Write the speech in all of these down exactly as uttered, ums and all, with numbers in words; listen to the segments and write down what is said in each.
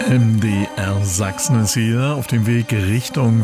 M D R Sachsen ist hier auf dem Weg Richtung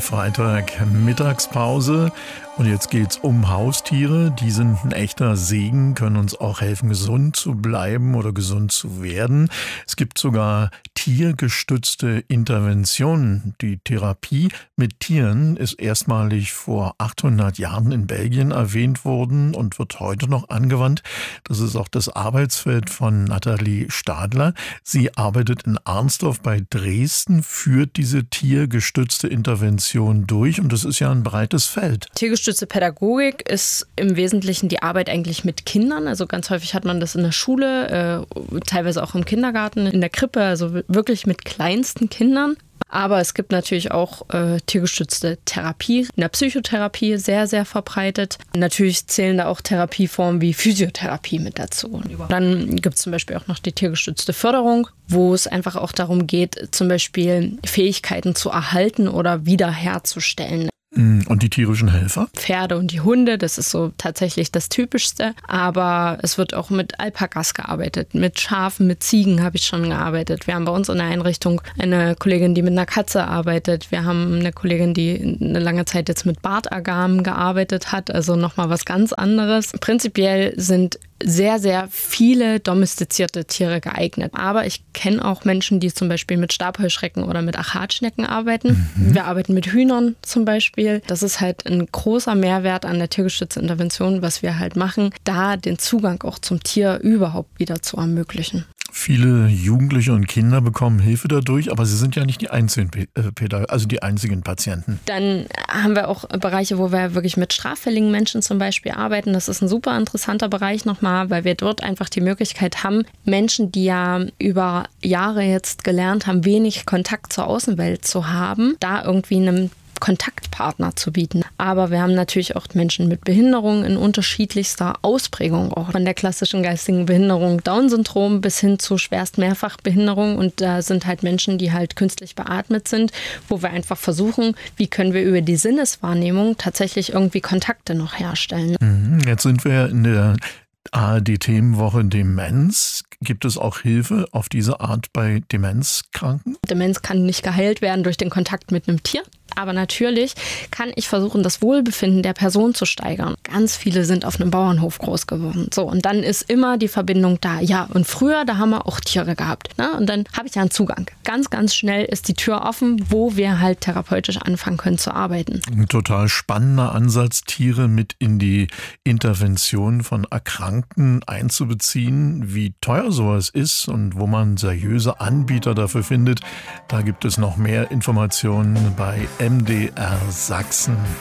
Freitag-Mittagspause. Und jetzt geht's um Haustiere. Die sind ein echter Segen, können uns auch helfen, gesund zu bleiben oder gesund zu werden. Es gibt sogar tiergestützte Interventionen. Die Therapie mit Tieren ist erstmalig vor achthundert Jahren in Belgien erwähnt worden und wird heute noch angewandt. Das ist auch das Arbeitsfeld von Nathalie Stadler. Sie arbeitet in Arnsdorf bei Dresden, führt diese tiergestützte Intervention durch und das ist ja ein breites Feld. Tiergestützte Pädagogik ist im Wesentlichen die Arbeit eigentlich mit Kindern. Also ganz häufig hat man das in der Schule, äh, teilweise auch im Kindergarten, in der Krippe, also wirklich mit kleinsten Kindern. Aber es gibt natürlich auch äh, tiergestützte Therapie, in der Psychotherapie sehr, sehr verbreitet. Natürlich zählen da auch Therapieformen wie Physiotherapie mit dazu. Dann gibt es zum Beispiel auch noch die tiergestützte Förderung, wo es einfach auch darum geht, zum Beispiel Fähigkeiten zu erhalten oder wiederherzustellen. Und die tierischen Helfer? Pferde und die Hunde, das ist so tatsächlich das Typischste. Aber es wird auch mit Alpakas gearbeitet, mit Schafen, mit Ziegen habe ich schon gearbeitet. Wir haben bei uns in der Einrichtung eine Kollegin, die mit einer Katze arbeitet. Wir haben eine Kollegin, die eine lange Zeit jetzt mit Bartagamen gearbeitet hat, also nochmal was ganz anderes. Prinzipiell sind sehr, sehr viele domestizierte Tiere geeignet. Aber ich kenne auch Menschen, die zum Beispiel mit Stabheuschrecken oder mit Achatschnecken arbeiten. Mhm. Wir arbeiten mit Hühnern zum Beispiel. Das ist halt ein großer Mehrwert an der tiergestützten Intervention, was wir halt machen, da den Zugang auch zum Tier überhaupt wieder zu ermöglichen. Viele Jugendliche und Kinder bekommen Hilfe dadurch, aber sie sind ja nicht die einzigen, also die einzigen Patienten. Dann haben wir auch Bereiche, wo wir wirklich mit straffälligen Menschen zum Beispiel arbeiten. Das ist ein super interessanter Bereich nochmal, weil wir dort einfach die Möglichkeit haben, Menschen, die ja über Jahre jetzt gelernt haben, wenig Kontakt zur Außenwelt zu haben, da irgendwie einem Kontaktpartner zu bieten. Aber wir haben natürlich auch Menschen mit Behinderung in unterschiedlichster Ausprägung, auch von der klassischen geistigen Behinderung Down-Syndrom bis hin zu schwerst Mehrfachbehinderung. Und da sind halt Menschen, die halt künstlich beatmet sind, wo wir einfach versuchen, wie können wir über die Sinneswahrnehmung tatsächlich irgendwie Kontakte noch herstellen. Jetzt sind wir in der A R D-Themenwoche Demenz. Gibt es auch Hilfe auf diese Art bei Demenzkranken? Demenz kann nicht geheilt werden durch den Kontakt mit einem Tier. Aber natürlich kann ich versuchen, das Wohlbefinden der Person zu steigern. Ganz viele sind auf einem Bauernhof groß geworden. So, und dann ist immer die Verbindung da. Ja, und früher, da haben wir auch Tiere gehabt. Ne? Und dann habe ich ja einen Zugang. Ganz, ganz schnell ist die Tür offen, wo wir halt therapeutisch anfangen können zu arbeiten. Ein total spannender Ansatz, Tiere mit in die Intervention von Erkrankten einzubeziehen. Wie teuer sowas ist und wo man seriöse Anbieter dafür findet, da gibt es noch mehr Informationen bei M D R Sachsen.